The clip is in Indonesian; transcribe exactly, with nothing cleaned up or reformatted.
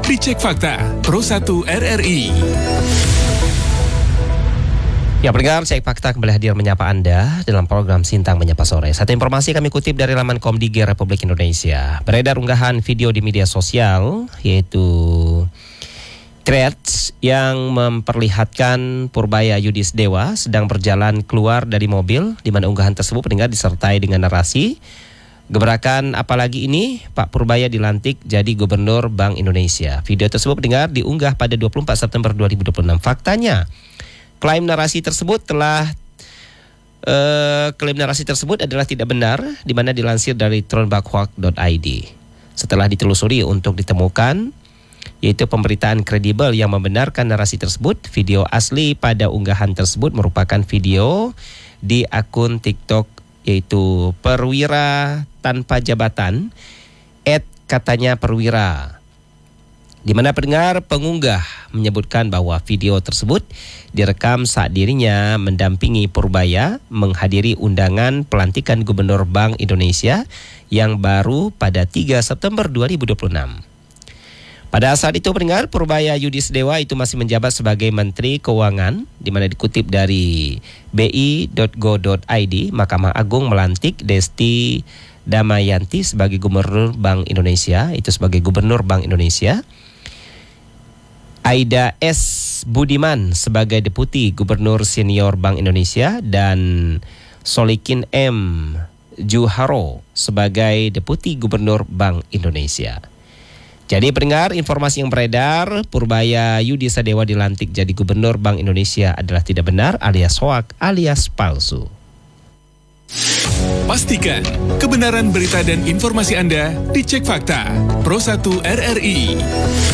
Dicek Fakta Pro satu R R I. Ya, pendengar Cek Fakta kembali hadir menyapa Anda dalam program Sintang Menyapa Sore. Satu informasi kami kutip dari laman Komdigi Republik Indonesia. Beredar unggahan video di media sosial, yaitu threads yang memperlihatkan Purbaya Yudhisdewa sedang berjalan keluar dari mobil, di mana unggahan tersebut pendengar disertai dengan narasi gebrakan apalagi ini, Pak Purbaya dilantik jadi Gubernur Bank Indonesia. Video tersebut pendengar diunggah pada dua puluh empat September dua ribu dua puluh enam. Faktanya, klaim narasi tersebut telah uh, klaim narasi tersebut adalah tidak benar, di mana dilansir dari tronbakhoak dot i d. Setelah ditelusuri untuk ditemukan yaitu pemberitaan kredibel yang membenarkan narasi tersebut, video asli pada unggahan tersebut merupakan video di akun TikTok yaitu Perwira Tanpa Jabatan et katanya Perwira, di mana pendengar pengunggah menyebutkan bahwa video tersebut direkam saat dirinya mendampingi Purbaya menghadiri undangan pelantikan Gubernur Bank Indonesia yang baru pada tiga September dua ribu dua puluh enam. Pada saat itu pendengar, Purbaya Yudhisdewa itu masih menjabat sebagai Menteri Keuangan, di mana dikutip dari b i dot go dot i d, Mahkamah Agung melantik Desti Damayanti sebagai Gubernur Bank Indonesia, itu sebagai Gubernur Bank Indonesia. Aida S. Budiman sebagai Deputi Gubernur Senior Bank Indonesia dan Solikin M. Juharo sebagai Deputi Gubernur Bank Indonesia. Jadi pendengar, informasi yang beredar Purbaya Yudhisdewa dilantik jadi Gubernur Bank Indonesia adalah tidak benar, alias hoak, alias palsu. Pastikan kebenaran berita dan informasi Anda dicek fakta Pro satu R R I.